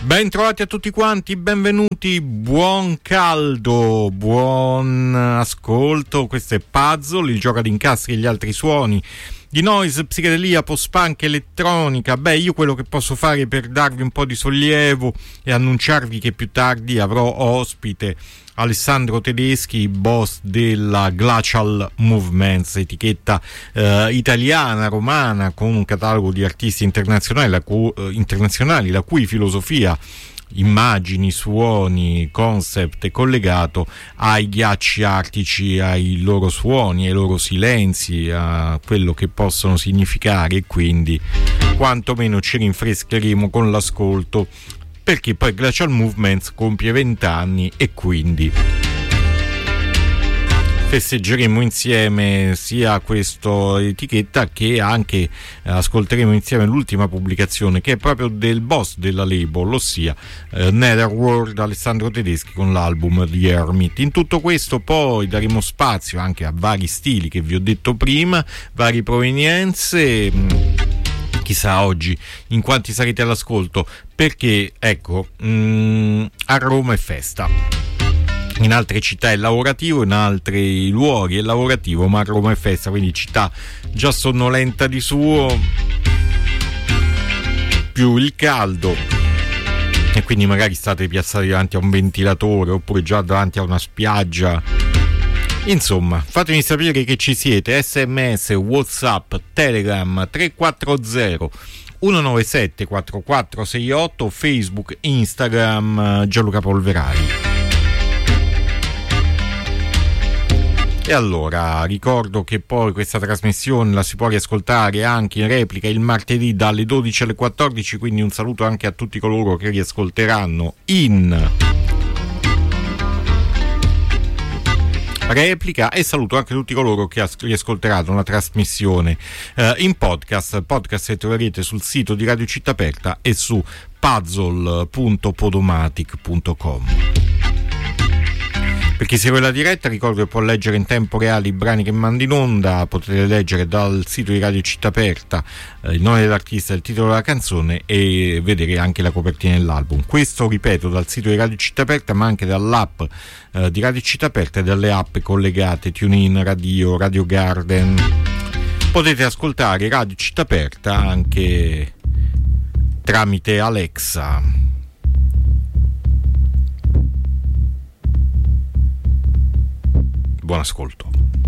Ben trovati a tutti quanti, benvenuti, buon caldo, buon ascolto. Questo è Puzzle, il gioco ad incastri e gli altri suoni di noise, psichedelia, post-punk, elettronica. Beh, io quello che posso fare per darvi un po' di sollievo e annunciarvi che più tardi avrò ospite Alessandro Tedeschi, boss della Glacial Movements, etichetta italiana, romana, con un catalogo di artisti internazionali, la cui filosofia, immagini, suoni, concept è collegato ai ghiacci artici, ai loro suoni, ai loro silenzi, a quello che possono significare, e quindi quantomeno ci rinfrescheremo con l'ascolto, perché poi Glacial Movements compie 20 anni e quindi festeggeremo insieme sia questa etichetta che anche ascolteremo insieme l'ultima pubblicazione, che è proprio del boss della label, ossia Netherworld, Alessandro Tedeschi, con l'album The Hermit. In tutto questo poi daremo spazio anche a vari stili che vi ho detto prima, varie provenienze. Chissà oggi in quanti sarete all'ascolto, perché ecco, a Roma è festa. In altre città è lavorativo, in altri luoghi è lavorativo, ma a Roma è festa, quindi città già sonnolenta di suo, più il caldo, e quindi magari state piazzati davanti a un ventilatore oppure già davanti a una spiaggia. Insomma, fatemi sapere che ci siete. SMS, WhatsApp, Telegram 340 197 4468, Facebook, Instagram, Gianluca Polverari. E allora, ricordo che poi questa trasmissione la si può riascoltare anche in replica il martedì dalle 12 alle 14, quindi un saluto anche a tutti coloro che riascolteranno in replica, e saluto anche tutti coloro che riascolteranno la trasmissione in podcast che troverete sul sito di Radio Città Aperta e su puzzle.podomatic.com. Per chi segue la diretta, ricordo che può leggere in tempo reale i brani che mando in onda. Potete leggere dal sito di Radio Città Aperta il nome dell'artista, il titolo della canzone e vedere anche la copertina dell'album. Questo, ripeto, dal sito di Radio Città Aperta, ma anche dall'app di Radio Città Aperta e dalle app collegate TuneIn Radio, Radio Garden. Potete ascoltare Radio Città Aperta anche tramite Alexa. Buon ascolto.